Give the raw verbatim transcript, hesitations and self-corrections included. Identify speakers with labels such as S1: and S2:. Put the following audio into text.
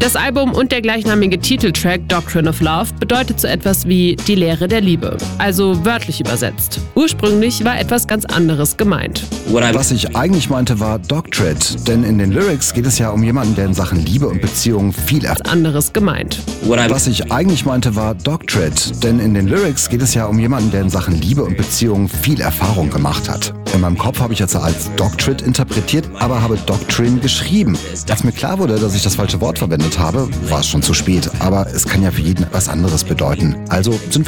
S1: Das Album und der gleichnamige Titeltrack Doctrine of Love bedeutet so etwas wie die Lehre der Liebe, also wörtlich übersetzt. Ursprünglich war etwas ganz anderes gemeint.
S2: Was ich eigentlich meinte, war Doctorate, denn in den Lyrics geht es ja um jemanden, der in Sachen Liebe und Beziehungen viel erfährt.
S1: Anderes gemeint.
S2: Was ich eigentlich meinte, war Doctorate, denn in den Lyrics geht es ja um jemanden, der in Sachen Liebe und Beziehungen viel Erfahrung gemacht hat. In meinem Kopf habe ich jetzt als Doctorate interpretiert, aber habe Doctrine geschrieben. Als mir klar wurde, dass ich das falsche Wort verwendet habe, war es schon zu spät. Aber es kann ja für jeden etwas anderes bedeuten. Also sind